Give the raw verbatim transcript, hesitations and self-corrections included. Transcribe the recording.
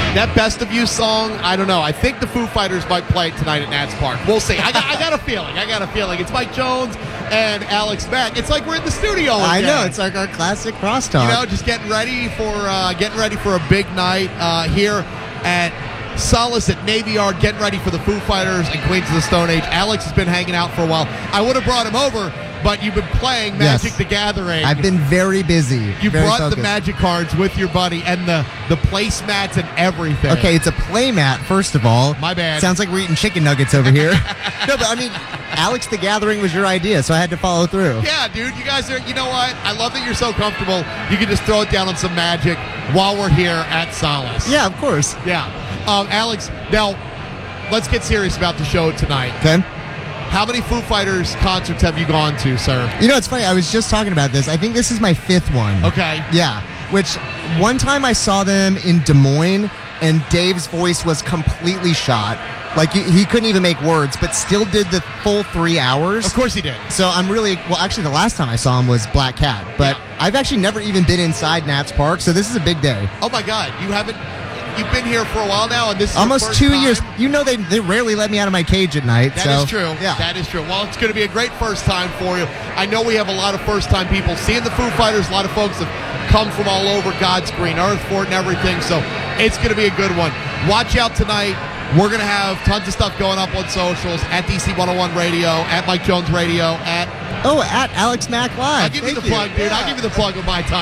That Best of You song, I don't know. I think the Foo Fighters might play it tonight at Nats Park. We'll see. I got, I got a feeling. I got a feeling. It's Mike Jones and Alex Mack. It's like we're in the studio again. I know. It's like our classic crosstalk. You know, just getting ready for uh, getting ready for a big night uh, here at Solace at Navy Yard, getting ready for the Foo Fighters and Queens of the Stone Age. Alex has been hanging out for a while. I would have brought him over, but you've been playing Magic Yes. the Gathering. I've been very busy. You very brought focused. the Magic cards with your buddy and the, the placemats and everything. Okay, it's a play mat, first of all. My bad. Sounds like we're eating chicken nuggets over here. No, but I mean, Alex the Gathering was your idea, so I had to follow through. Yeah, dude, you guys are, you know what? I love that you're so comfortable. You can just throw it down on some Magic while we're here at Solace. Yeah, of course. Yeah. Um, Alex, now, let's get serious about the show tonight. Okay. How many Foo Fighters concerts have you gone to, sir? You know, it's funny. I was just talking about this. I think this is my fifth one. Okay. Yeah. Which one time I saw them in Des Moines, and Dave's voice was completely shot. Like, he, he couldn't even make words, but still did the full three hours. Of course he did. So I'm really, well, actually, the last time I saw him was Black Cat. But Yeah. I've actually never even been inside Nats Park, so this is a big day. Oh, my God. You haven't, you've been here for a while now, and this is your Almost first two time? years. You know, they, they rarely let me out of my cage at night. That so, is true. Yeah. That is true. Well, it's going to be a great first time for you. I know we have a lot of first time people seeing the Foo Fighters. A lot of folks have come from all over God's green earth for it and everything. So it's going to be a good one. Watch out tonight. We're going to have tons of stuff going up on socials at D C one oh one Radio, at Mike Jones Radio, at. Oh, at Alex Mack Live. I'll give you Thank the plug, dude. Yeah. I'll give you the plug of my time.